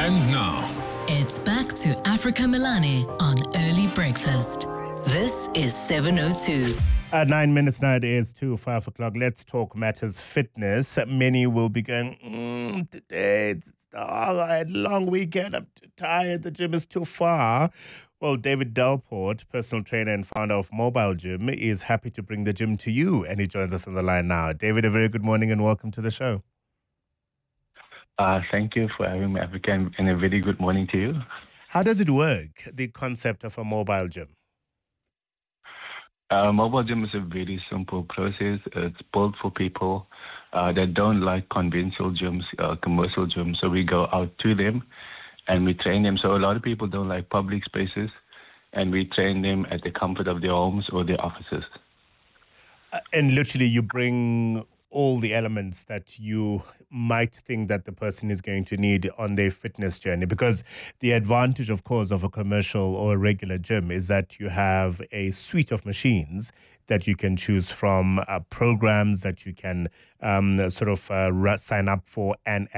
And now, it's back to Africa Milani on Early Breakfast. This is 702. At 9 minutes now, it is 5 o'clock. Let's talk matters fitness. Many will be going, today it's a long weekend. I'm too tired. The gym is too far. Well, David Delport, personal trainer and founder of Mobile Gym, is happy to bring the gym to you, and he joins us on the line now. David, a very good morning and welcome to the show. Thank you for having me, Africa, and a very good morning to you. How does it work, the concept of a mobile gym? Mobile gym is a very simple process. It's built for people that don't like conventional gyms, commercial gyms. So we go out to them and we train them. So a lot of people don't like public spaces, and we train them at the comfort of their homes or their offices. And literally you bring all the elements that you might think that the person is going to need on their fitness journey, because the advantage, of course, of a commercial or a regular gym is that you have a suite of machines that you can choose from, programs that you can sign up for and.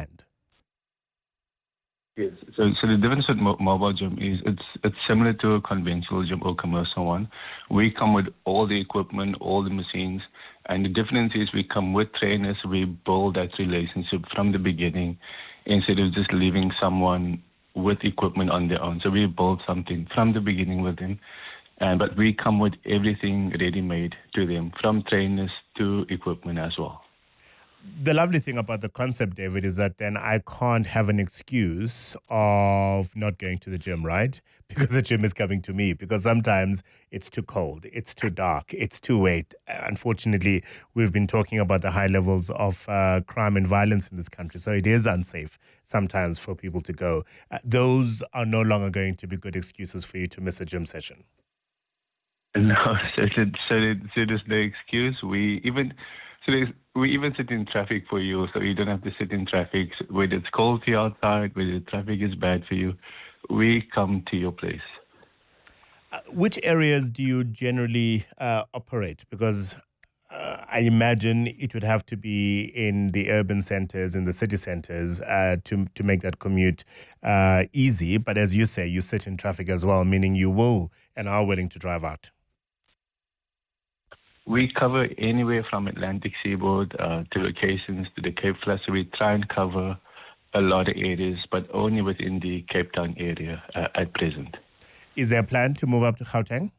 Yes. So the difference with mobile gym is it's similar to a conventional gym or commercial one. We come with all the equipment, all the machines, and the difference is we come with trainers. We build that relationship from the beginning instead of just leaving someone with equipment on their own. So we build something from the beginning with them, but we come with everything ready-made to them, from trainers to equipment as well. The lovely thing about the concept, David, is that then I can't have an excuse of not going to the gym, right? Because the gym is coming to me. Because sometimes it's too cold, it's too dark, it's too wet. Unfortunately, we've been talking about the high levels of crime and violence in this country. So it is unsafe sometimes for people to go. Those are no longer going to be good excuses for you to miss a gym session. No, so there's no excuse. We even sit in traffic for you, so you don't have to sit in traffic. Whether it's cold to you outside, whether the traffic is bad for you, we come to your place. Which areas do you generally operate? Because I imagine it would have to be in the urban centers, in the city centers, to make that commute easy. But as you say, you sit in traffic as well, meaning you will and are willing to drive out. We cover anywhere from Atlantic Seaboard to locations to the Cape Flats. So we try and cover a lot of areas, but only within the Cape Town area at present. Is there a plan to move up to Gauteng?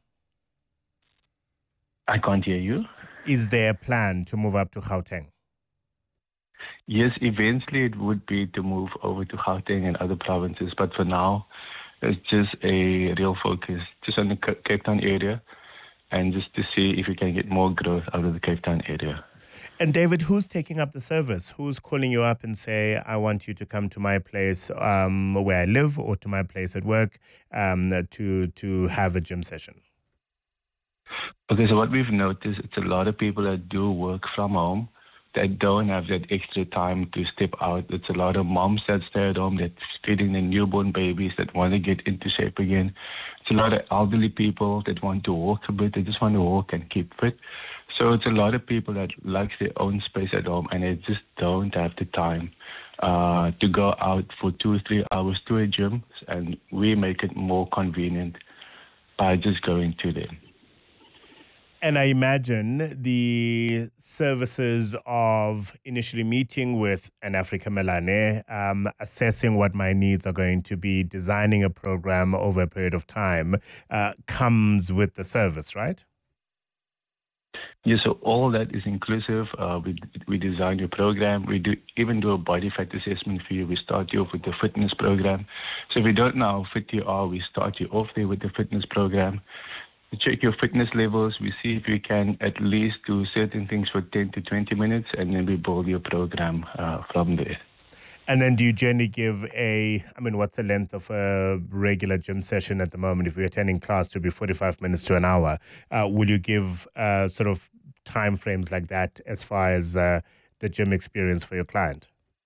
I can't hear you. Is there a plan to move up to Gauteng? Yes, eventually it would be to move over to Gauteng and other provinces, but for now, it's just a real focus just on the Cape Town area, and just to see if we can get more growth out of the Cape Town area. And David, who's taking up the service? Who's calling you up and say, I want you to come to my place where I live or to my place at work to have a gym session? Okay, so what we've noticed, it's a lot of people that do work from home that don't have that extra time to step out. It's a lot of moms that stay at home that's feeding their newborn babies that want to get into shape again. It's a lot of elderly people that want to walk a bit. They just want to walk and keep fit. So it's a lot of people that like their own space at home, and they just don't have the time to go out for 2 or 3 hours to a gym, and we make it more convenient by just going to them. And I imagine the services of initially meeting with an Africa Milani, assessing what my needs are going to be, designing a program over a period of time, comes with the service, right? Yes, so all that is inclusive. We design your program. We even do a body fat assessment for you. We start you off with the fitness program. So if you don't know how fit you are, we start you off there with the fitness program. We check your fitness levels. We see if you can at least do certain things for 10 to 20 minutes, and then we build your program from there. And then do you generally give what's the length of a regular gym session at the moment? If we're attending class to be 45 minutes to an hour, will you give sort of time frames like that as far as the gym experience for your client?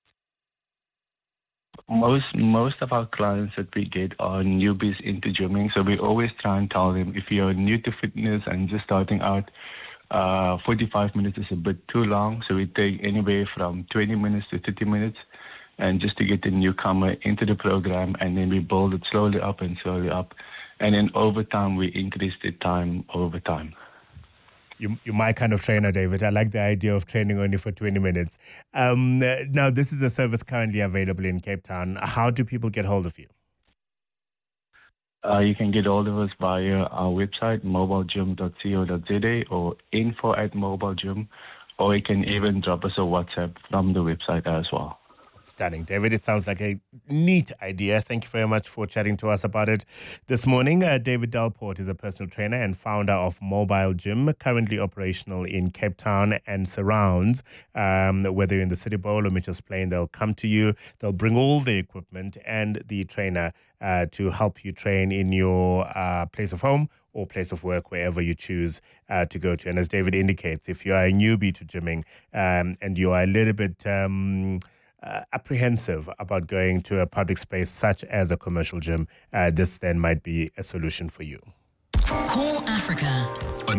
Most of our clients that we get are newbies into gymming, so we always try and tell them if you're new to fitness and just starting out, 45 minutes is a bit too long, so we take anywhere from 20 minutes to 30 minutes. and just to get the newcomer into the program, and then we build it slowly up and slowly up. And then over time, we increase the time over time. You're my kind of trainer, David. I like the idea of training only for 20 minutes. Now, this is a service currently available in Cape Town. How do people get hold of you? You can get hold of us via our website, mobilegym.co.za, or info@mobilegym, or you can even drop us a WhatsApp from the website as well. Stunning. David, it sounds like a neat idea. Thank you very much for chatting to us about it this morning. David Delport is a personal trainer and founder of Mobile Gym, currently operational in Cape Town and surrounds. Whether you're in the City Bowl or Mitchells Plain, they'll come to you. They'll bring all the equipment and the trainer to help you train in your place of home or place of work, wherever you choose to go to. And as David indicates, if you are a newbie to gymming and you are a little bit apprehensive about going to a public space such as a commercial gym, this then might be a solution for you. Call Africa on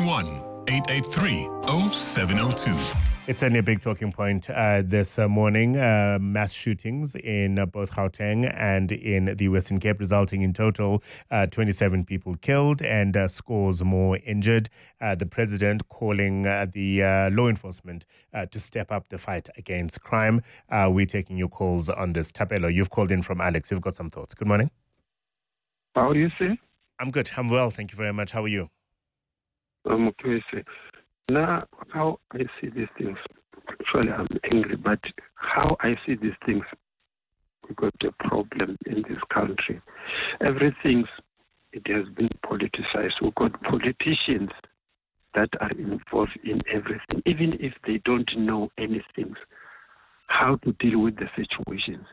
011-883-0702. It's only a big talking point this morning. Mass shootings in both Gauteng and in the Western Cape, resulting in total 27 people killed and scores more injured. The president calling the law enforcement to step up the fight against crime. We're taking your calls on this. Tapelo, you've called in from Alex. You've got some thoughts. Good morning. How do you say? I'm good. I'm well. Thank you very much. How are you? I'm okay, sir. Now, how I see these things, actually I'm angry, but how I see these things, we got a problem in this country. Everything, it has been politicized. We've got politicians that are involved in everything, even if they don't know anything, how to deal with the situations.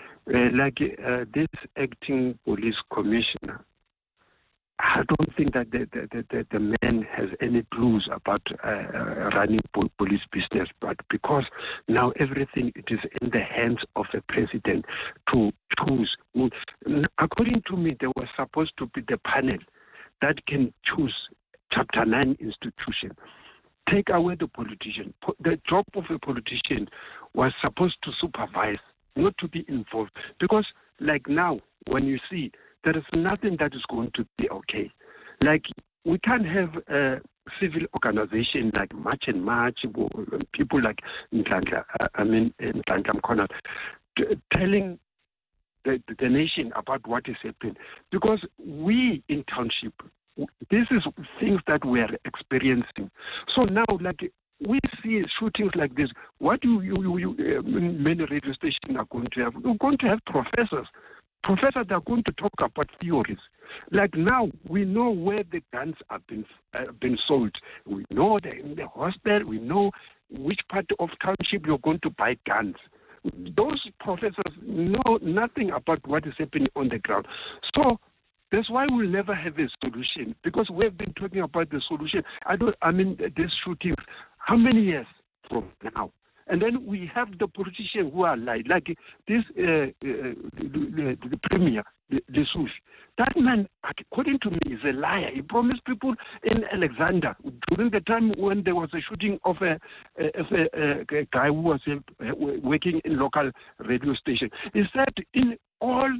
This acting police commissioner, I don't think that the man has any clues about running police business, but because now everything it is in the hands of the president to choose. According to me, there was supposed to be the panel that can choose Chapter 9 institution. Take away the politician. The job of a politician was supposed to supervise, not to be involved. Because like now, when you see, there is nothing that is going to be okay. Like, we can't have a civil organization like March and March, people like Nhlanhla Mkhwanazi, telling the nation about what is happening. Because we in township, this is things that we are experiencing. So now, like, we see shootings like this. What many radio stations are going to have? We're going to have professors that are going to talk about theories. Like now, we know where the guns have been sold. We know they're in the hostel. We know which part of township you're going to buy guns. Those professors know nothing about what is happening on the ground. So that's why we'll never have a solution, because we've been talking about the solution. These shootings, how many years from now? And then we have the politicians who are like this, the premier, the Sush. That man, according to me, is a liar. He promised people in Alexander during the time when there was a shooting of a guy who was working in local radio station. He said in all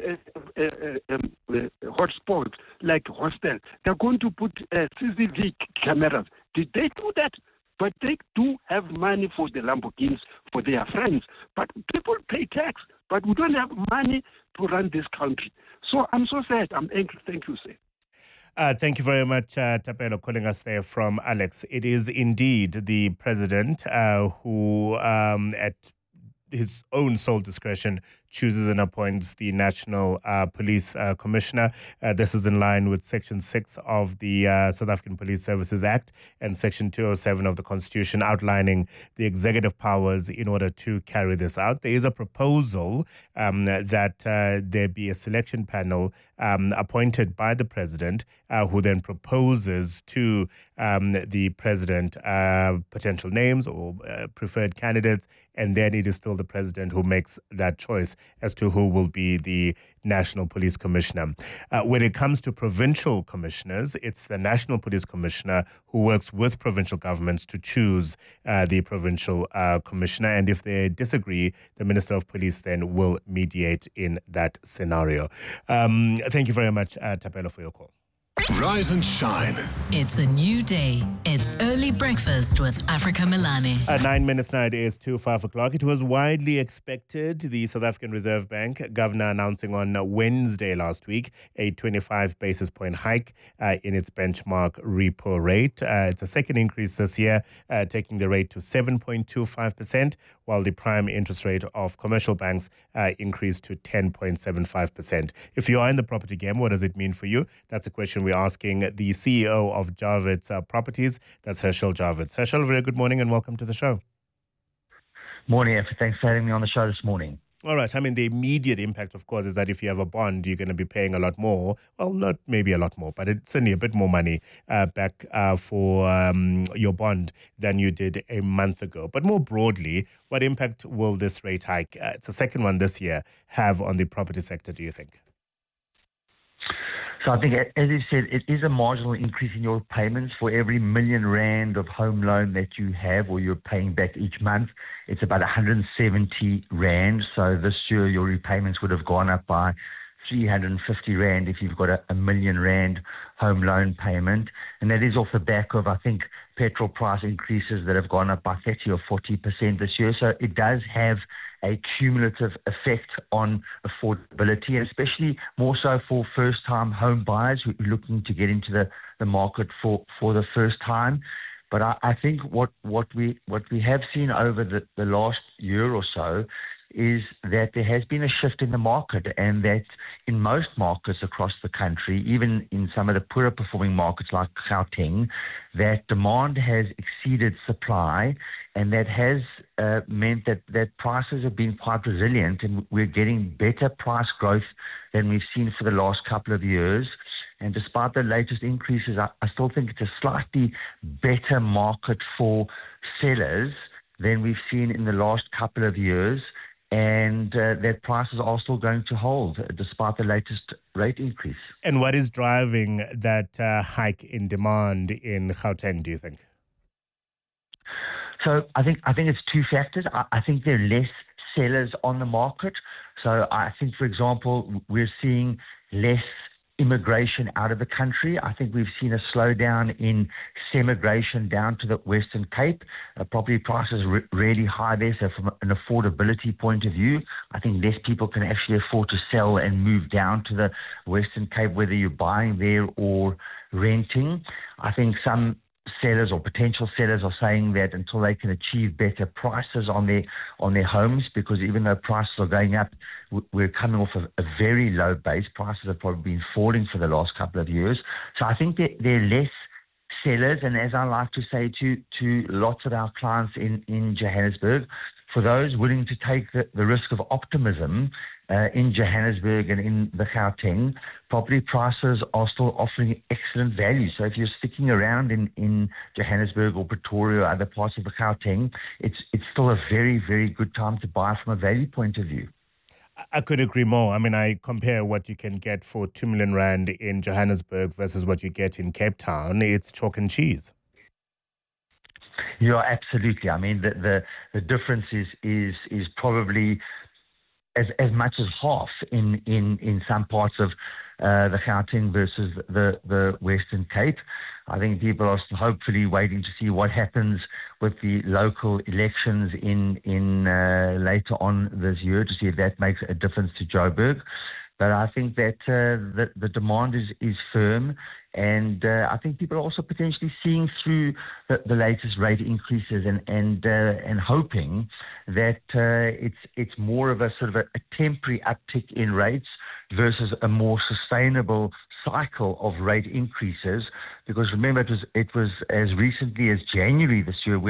hotspots like hostel, they're going to put CCTV cameras. Did they do that? But they do have money for the Lamborghinis for their friends. But people pay tax. But we don't have money to run this country. So I'm so sad. I'm angry. Thank you, sir. Thank you very much, Tapelo, calling us there from Alex. It is indeed the president who, at his own sole discretion, chooses and appoints the National Police Commissioner. This is in line with Section 6 of the South African Police Services Act and Section 207 of the Constitution, outlining the executive powers in order to carry this out. There is a proposal that there be a selection panel appointed by the president, who then proposes to the president potential names or preferred candidates, and then it is still the president who makes that choice. decisions as to who will be the National Police Commissioner. When it comes to provincial commissioners, it's the National Police Commissioner who works with provincial governments to choose the provincial commissioner. And if they disagree, the Minister of Police then will mediate in that scenario. Thank you very much, Thapelo, for your call. Rise and shine. It's a new day. It's Early Breakfast with Africa Milani. At 9 minutes now, it is 5 o'clock. It was widely expected. The South African Reserve Bank governor announcing on Wednesday last week a 25 basis point hike in its benchmark repo rate. It's a second increase this year, taking the rate to 7.25%, while the prime interest rate of commercial banks increased to 10.75%. If you are in the property game, what does it mean for you? That's a question we're asking the CEO of Javits Properties. That's Herschel Javits. Herschel, very good morning and welcome to the show. Morning, Effie. Thanks for having me on the show this morning. All right. I mean, the immediate impact, of course, is that if you have a bond, you're going to be paying a lot more. Well, not maybe a lot more, but it's certainly a bit more money back for your bond than you did a month ago. But more broadly, what impact will this rate hike, it's the second one this year, have on the property sector, do you think? So I think, as you said, it is a marginal increase in your payments for every R1,000,000 of home loan that you have or you're paying back each month. It's about R170. So this year your repayments would have gone up by R350 if you've got a R1,000,000 home loan payment. And that is off the back of, I think, petrol price increases that have gone up by 30 or 40% this year. So it does have a cumulative effect on affordability, and especially more so for first-time home buyers who are looking to get into the market for the first time. But I think what we have seen over the last year or so is that there has been a shift in the market, and that in most markets across the country, even in some of the poorer performing markets like Gauteng, that demand has exceeded supply, and that has meant that prices have been quite resilient, and we're getting better price growth than we've seen for the last couple of years. And despite the latest increases, I still think it's a slightly better market for sellers than we've seen in the last couple of years, and that prices are still going to hold despite the latest rate increase. And what is driving that hike in demand in Gauteng, do you think? So I think it's two factors. I think there are less sellers on the market. So I think, for example, we're seeing less immigration out of the country. I think we've seen a slowdown in semigration down to the Western Cape. Property prices really high there, so from an affordability point of view, I think less people can actually afford to sell and move down to the Western Cape, whether you're buying there or renting. I think some sellers or potential sellers are saying that until they can achieve better prices on their homes, because even though prices are going up, we're coming off of a very low base. Prices have probably been falling for the last couple of years. So I think that there are less sellers, and as I like to say to lots of our clients in Johannesburg, for those willing to take the risk of optimism in Johannesburg and in the Gauteng, property prices are still offering excellent value. So if you're sticking around in Johannesburg or Pretoria or other parts of the Gauteng, it's still a very, very good time to buy from a value point of view. I could agree more. I mean, I compare what you can get for R2,000,000 in Johannesburg versus what you get in Cape Town. It's chalk and cheese. Yeah, absolutely. I mean, the difference is probably as much as half in some parts of the Gauteng versus the Western Cape. I think people are hopefully waiting to see what happens with the local elections in later on this year to see if that makes a difference to Joburg. But I think that the demand is firm, and I think people are also potentially seeing through the latest rate increases and hoping that it's more of a sort of a temporary uptick in rates versus a more sustainable cycle of rate increases. Because remember, it was as recently as January this year